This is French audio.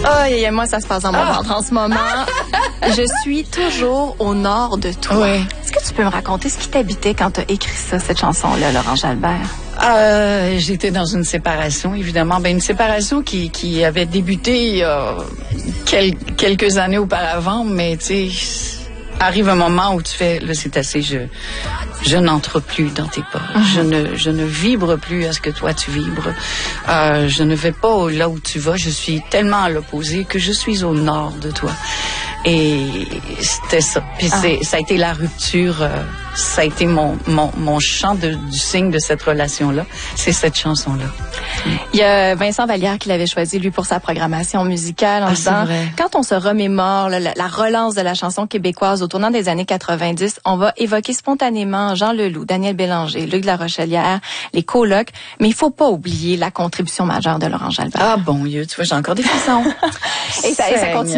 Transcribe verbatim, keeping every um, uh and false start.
Oh, et moi, ça se passe dans mon ventre en ce moment. Je suis toujours au nord de toi. Oui. Est-ce que tu peux me raconter ce qui t'habitait quand tu as écrit ça, cette chanson-là, Laurent Jalbert? Euh, j'étais dans une séparation, évidemment. Ben, une séparation qui, qui avait débuté euh, quel, quelques années auparavant, mais tu sais, arrive un moment où tu fais, là, c'est assez, je, je n'entre plus dans tes pas. Mm-hmm. Je ne, je ne vibre plus à ce que toi tu vibres. Euh, je ne vais pas là où tu vas. Je suis tellement à l'opposé que je suis au nord de toi. Et c'était ça. Puis ah. c'est, ça a été la rupture. Euh, ça a été mon, mon, mon chant de, du signe de cette relation-là. C'est cette chanson-là. Il y a Vincent Vallière qui l'avait choisi, lui, pour sa programmation musicale, en ah, disant, quand on se remémore là, la, la relance de la chanson québécoise au tournant des années quatre-vingt-dix, on va évoquer spontanément Jean Leloup, Daniel Bélanger, Luc de la Rochelière, les colocs, mais il faut pas oublier la contribution majeure de Laurent Jalbert. Ah bon Dieu, tu vois, j'ai encore des frissons. et, ça, et ça continue.